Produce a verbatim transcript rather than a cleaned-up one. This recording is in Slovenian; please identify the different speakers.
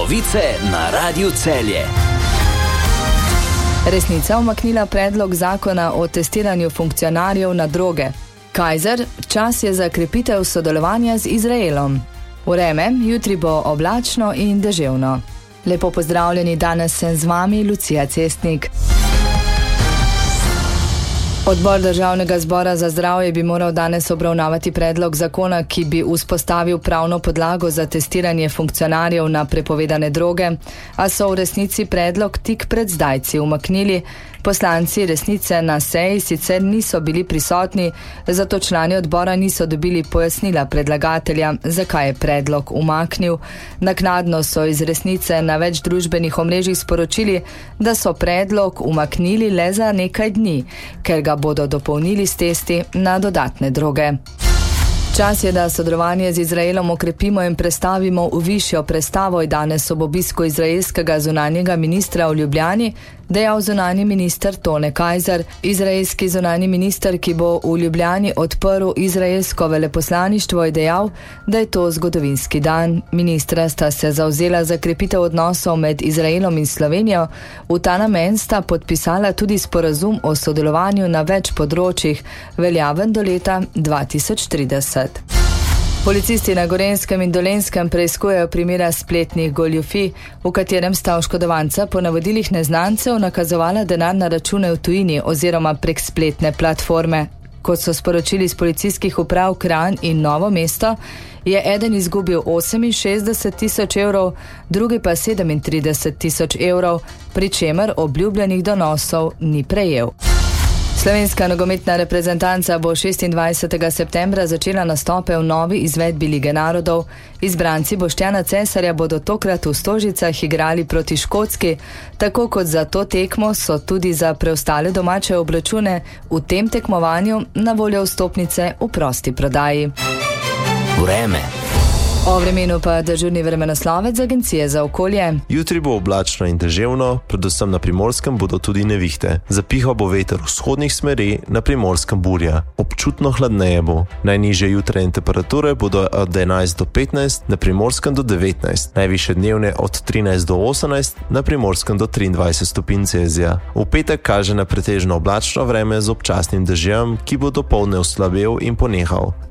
Speaker 1: Novice na Radiu Celje.
Speaker 2: Resnica umaknila predlog zakona o testiranju funkcionarjev na droge. Kajzer, čas je za krepitev sodelovanja z Izraelom. Vreme, jutri bo oblačno in deževno. Lepo pozdravljeni, danes sem z vami Lucija Cestnik. Odbor Državnega zbora za zdravje bi moral danes obravnavati predlog zakona, ki bi vzpostavil pravno podlago za testiranje funkcionarjev na prepovedane droge, a so v resnici predlog tik pred zdajci umaknili. Poslanci resnice na seji sicer niso bili prisotni, zato člani odbora niso dobili pojasnila predlagatelja, zakaj je predlog umaknil. Naknadno so iz resnice na več družbenih omrežjih sporočili, da so predlog umaknili le za nekaj dni, ker ga bodo dopolnili s testi na dodatne droge. Čas je, da sodelovanje z Izraelom okrepimo in prestavimo v višjo prestavo, je danes ob obisku izraelskega zunanjega ministra v Ljubljani dejal zunanji minister Tone Kajzer. Izraelski zunanji minister, ki bo v Ljubljani odprl izraelsko veleposlaništvo, je dejal, da je to zgodovinski dan. Ministra sta se zavzela za krepitev odnosov med Izraelom in Slovenijo. V ta namen sta podpisala tudi sporazum o sodelovanju na več področjih, veljaven do leta dva tisoč trideset. Policisti na Gorenjskem in Dolenjskem preiskujejo primera spletnih goljufij, v katerem sta oškodovanca po navodilih neznancev nakazovala denar na račune v tujini oziroma prek spletne platforme. Kot so sporočili iz policijskih uprav Kranj in Novo mesto, je eden izgubil oseminšestdeset tisoč evrov, drugi pa sedemintrideset tisoč evrov, pri čemer obljubljenih donosov ni prejel. Slovenska nogometna reprezentanca bo šestindvajsetega septembra začela nastope v novi izvedbi Lige narodov. Izbranci Boštjana Cesarja bodo tokrat v Stožicah igrali proti Škotski, tako kot za to tekmo so tudi za preostale domače obračune v tem tekmovanju na voljo vstopnice v prosti prodaji.
Speaker 1: Vreme.
Speaker 2: O vremenu pa dežurni vremenoslovec z Agencije za okolje.
Speaker 3: Jutri bo oblačno in deževno, predvsem na Primorskem bodo tudi nevihte. Zapihal bo veter vzhodnih smeri, na Primorskem burja. Občutno hladneje bo. Najnižje jutrajne temperature bodo od enajst do petnajst, na Primorskem do devetnajst. Najvišje dnevne od trinajst do osemnajst, na Primorskem do triindvajset stopinj Celzija. V petek kaže na pretežno oblačno vreme z občasnim dežjem, ki bo dopoldne oslabel in ponehal.